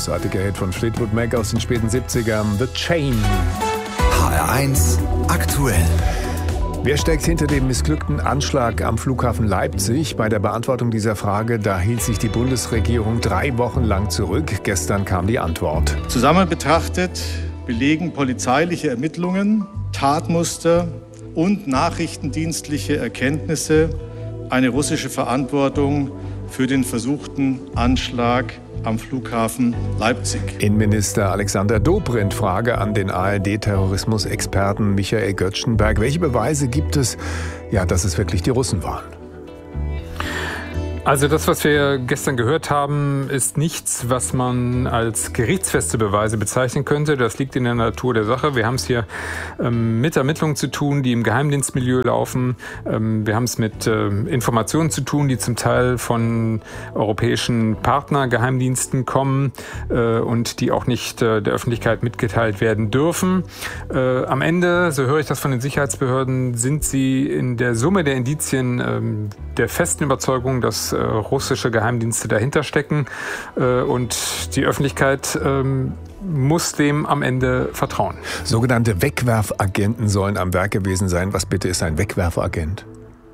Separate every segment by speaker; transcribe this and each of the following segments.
Speaker 1: großartiger Hit von Fleetwood Mac aus den späten 70ern, The Chain.
Speaker 2: HR1 aktuell.
Speaker 1: Wer steckt hinter dem missglückten Anschlag am Flughafen Leipzig? Bei der Beantwortung dieser Frage, da hielt sich die Bundesregierung 3 Wochen lang zurück. Gestern kam die Antwort.
Speaker 3: Zusammen betrachtet belegen polizeiliche Ermittlungen, Tatmuster und nachrichtendienstliche Erkenntnisse eine russische Verantwortung für den versuchten Anschlag am Flughafen Leipzig.
Speaker 1: Innenminister Alexander Dobrindt, Frage an den ARD-Terrorismusexperten Michael Göttschenberg. Welche Beweise gibt es, dass es wirklich die Russen waren?
Speaker 4: Also das, was wir gestern gehört haben, ist nichts, was man als gerichtsfeste Beweise bezeichnen könnte. Das liegt in der Natur der Sache. Wir haben es hier mit Ermittlungen zu tun, die im Geheimdienstmilieu laufen. Wir haben es mit Informationen zu tun, die zum Teil von europäischen Partnergeheimdiensten kommen und die auch nicht der Öffentlichkeit mitgeteilt werden dürfen. Am Ende, so höre ich das von den Sicherheitsbehörden, sind sie in der Summe der Indizien der festen Überzeugung, dass russische Geheimdienste dahinter stecken und die Öffentlichkeit muss dem am Ende vertrauen.
Speaker 1: Sogenannte Wegwerfagenten sollen am Werk gewesen sein. Was bitte ist ein Wegwerfagent?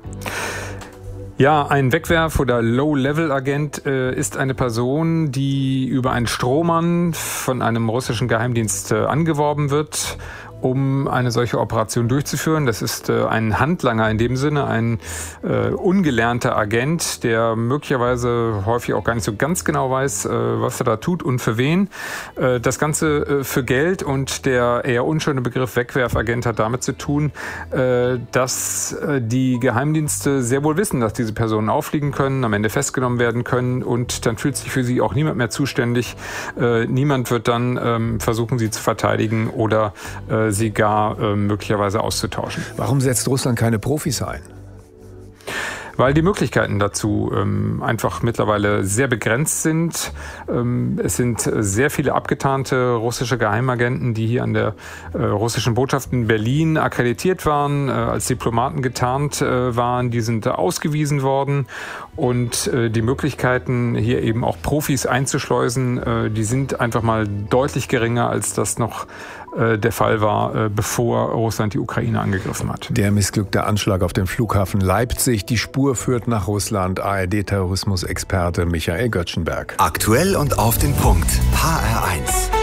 Speaker 4: Ja, ein Wegwerf- oder Low-Level-Agent ist eine Person, die über einen Strohmann von einem russischen Geheimdienst angeworben wird, um eine solche Operation durchzuführen. Das ist ein Handlanger in dem Sinne, ein ungelernter Agent, der möglicherweise häufig auch gar nicht so ganz genau weiß, was er da tut und für wen. Das Ganze für Geld, und der eher unschöne Begriff Wegwerfagent hat damit zu tun, dass die Geheimdienste sehr wohl wissen, dass diese Personen auffliegen können, am Ende festgenommen werden können, und dann fühlt sich für sie auch niemand mehr zuständig. Niemand wird dann versuchen, sie zu verteidigen oder sie gar möglicherweise auszutauschen.
Speaker 1: Warum setzt Russland keine Profis ein?
Speaker 4: Weil die Möglichkeiten dazu einfach mittlerweile sehr begrenzt sind. Es sind sehr viele abgetarnte russische Geheimagenten, die hier an der russischen Botschaft in Berlin akkreditiert waren, als Diplomaten getarnt waren. Die sind ausgewiesen worden, und die Möglichkeiten, hier eben auch Profis einzuschleusen, die sind einfach mal deutlich geringer, als das noch der Fall war, bevor Russland die Ukraine angegriffen hat.
Speaker 1: Der missglückte Anschlag auf den Flughafen Leipzig. Die Spur führt nach Russland. ARD-Terrorismusexperte Michael Göttschenberg.
Speaker 2: Aktuell und auf den Punkt. HR1.